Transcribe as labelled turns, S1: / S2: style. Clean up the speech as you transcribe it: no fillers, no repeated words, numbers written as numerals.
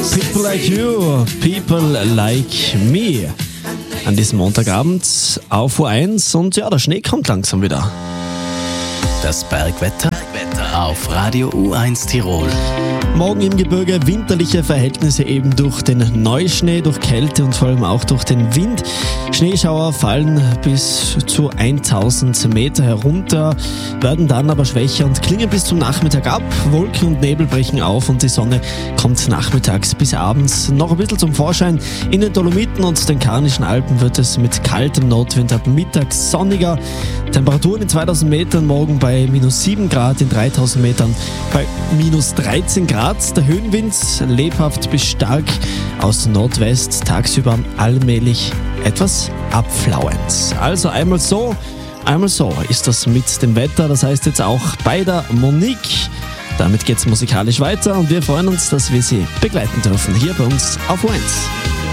S1: People like you, people like me. An diesem Montagabend auf U1 und ja, der Schnee kommt langsam wieder.
S2: Das Bergwetter auf Radio U1 Tirol.
S1: Morgen im Gebirge winterliche Verhältnisse eben durch den Neuschnee, durch Kälte und vor allem auch durch den Wind. Schneeschauer fallen bis zu 1000 Meter herunter, werden dann aber schwächer und klingen bis zum Nachmittag ab. Wolken und Nebel brechen auf und die Sonne kommt nachmittags bis abends noch ein bisschen zum Vorschein. In den Dolomiten und den Karnischen Alpen wird es mit kaltem Nordwind ab Mittag sonniger. Temperaturen in 2000 Metern morgen bei minus 7 Grad, in 3000 Metern bei minus 13 Grad. Der Höhenwind lebhaft bis stark aus Nordwest, tagsüber allmählich etwas abflauend. Also einmal so ist das mit dem Wetter. Das heißt jetzt auch bei der Monique. Damit geht's musikalisch weiter und wir freuen uns, dass wir sie begleiten dürfen hier bei uns auf U1.